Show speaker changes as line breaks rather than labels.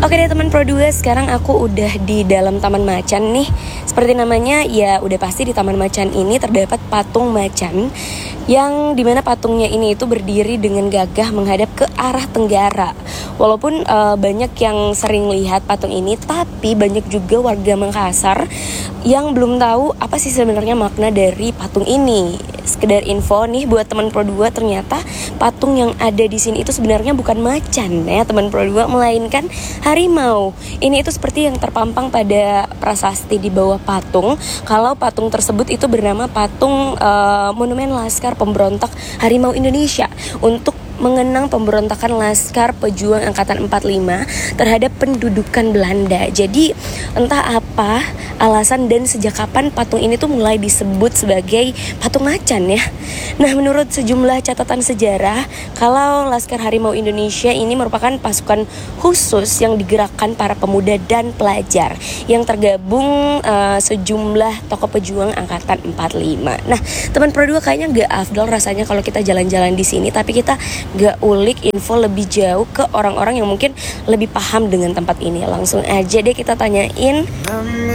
Oke deh teman Pro 2, sekarang aku udah di dalam Taman Macan nih. Seperti namanya, ya udah pasti di Taman Macan ini terdapat patung macan, yang dimana patungnya ini itu berdiri dengan gagah menghadap ke arah tenggara. Walaupun banyak yang sering lihat patung ini, tapi banyak juga warga Makassar yang belum tahu apa sih sebenarnya makna dari patung ini. Sekedar info nih buat teman Pro 2, ternyata patung yang ada di sini itu sebenarnya bukan macan ya teman Pro 2, melainkan harimau. Ini itu seperti yang terpampang pada prasasti di bawah patung. Kalau patung tersebut itu bernama patung Monumen Laskar Pemberontak Harimau Indonesia, untuk mengenang pemberontakan Laskar Pejuang Angkatan 45 terhadap pendudukan Belanda. Jadi entah apa alasan dan sejak kapan patung ini tuh mulai disebut sebagai patung macan ya. Nah, menurut sejumlah catatan sejarah, kalau Laskar Harimau Indonesia ini merupakan pasukan khusus yang digerakkan para pemuda dan pelajar yang tergabung sejumlah tokoh pejuang Angkatan 45. Nah, teman Pro 2, kayaknya gak afdol rasanya kalau kita jalan-jalan di sini tapi kita gak ulik info lebih jauh ke orang-orang yang mungkin lebih paham dengan tempat ini. Langsung aja deh kita tanyain.